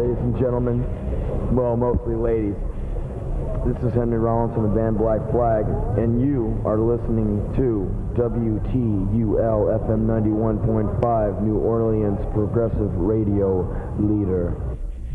Ladies and gentlemen, well, mostly ladies, this is Henry Rollins from the band Black Flag, and you are listening to WTUL FM 91.5, New Orleans Progressive Radio Leader.